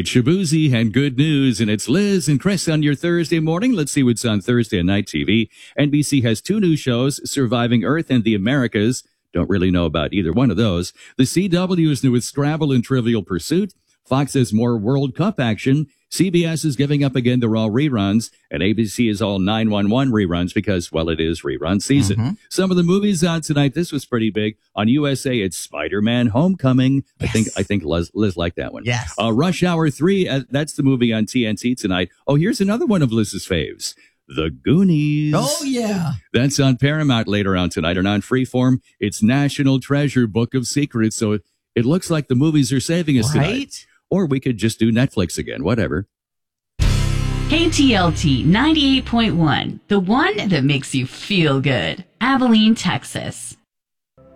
It's Shabuzi and good news, and it's Liz and Chris on your Thursday morning. Let's see what's on Thursday on Night TV. NBC has two new shows, Surviving Earth and The Americas. Don't really know about either one of those. The CW is new with Scrabble and Trivial Pursuit. Fox has more World Cup action. CBS is giving up again the Raw reruns, and ABC is all 911 reruns because, well, it is rerun season. Some of the movies on tonight, this was pretty big. On USA, it's Spider-Man Homecoming. Yes. I think Liz liked that one. Yes. Rush Hour 3, that's the movie on TNT tonight. Oh, here's another one of Liz's faves. The Goonies. Oh, yeah. That's on Paramount later on tonight. And on Freeform, it's National Treasure Book of Secrets. So it looks like the movies are saving us tonight. Right? Or we could just do Netflix again, whatever. KTLT 98.1, the one that makes you feel good. Abilene, Texas.